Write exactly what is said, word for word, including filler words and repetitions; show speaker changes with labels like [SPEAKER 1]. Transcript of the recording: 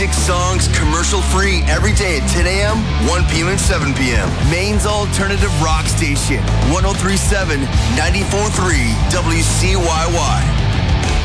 [SPEAKER 1] six songs commercial-free every day at ten a.m., one p.m., and seven p.m. Maine's alternative rock station, one oh three point seven, ninety-four point three W C Y Y.